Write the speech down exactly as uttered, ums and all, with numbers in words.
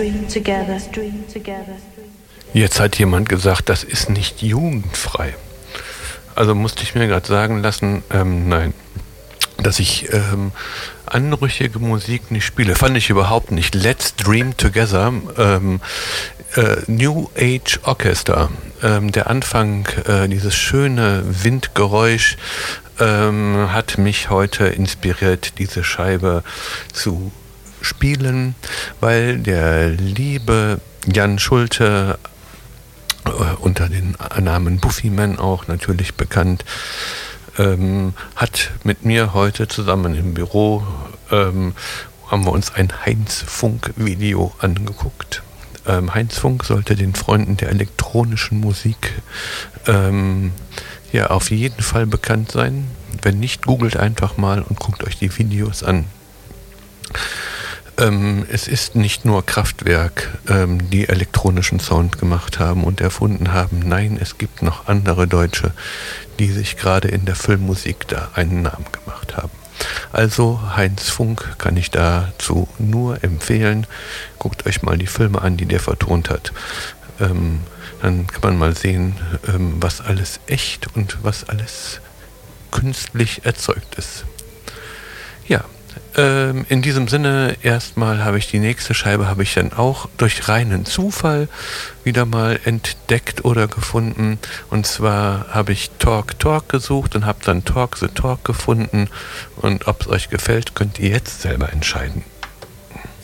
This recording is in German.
Jetzt hat jemand gesagt, das ist nicht jugendfrei. Also musste ich mir gerade sagen lassen, ähm, nein, dass ich ähm, anrüchige Musik nicht spiele. Fand ich überhaupt nicht. Let's Dream Together, ähm, äh, New Age Orchestra. Ähm, der Anfang, äh, dieses schöne Windgeräusch, ähm, hat mich heute inspiriert, diese Scheibe zu spielen, weil der liebe Jan Schulte, äh, unter den Namen Buffyman auch natürlich bekannt, ähm, hat mit mir heute zusammen im Büro, ähm, haben wir uns ein Heinz-Funk-Video angeguckt. Ähm, Heinz Funk sollte den Freunden der elektronischen Musik ähm, ja auf jeden Fall bekannt sein. Wenn nicht, googelt einfach mal und guckt euch die Videos an. Ähm, es ist nicht nur Kraftwerk, ähm, die elektronischen Sound gemacht haben und erfunden haben. Nein, es gibt noch andere Deutsche, die sich gerade in der Filmmusik da einen Namen gemacht haben. Also Heinz Funk kann ich dazu nur empfehlen. Guckt euch mal die Filme an, die der vertont hat. Ähm, dann kann man mal sehen, ähm, was alles echt und was alles künstlich erzeugt ist. Ja, ähm, in diesem Sinne erstmal habe ich die nächste Scheibe habe ich dann auch durch reinen Zufall wieder mal entdeckt oder gefunden. Und zwar habe ich Talk Talk gesucht und habe dann Talk the Talk gefunden. Und ob es euch gefällt, könnt ihr jetzt selber entscheiden.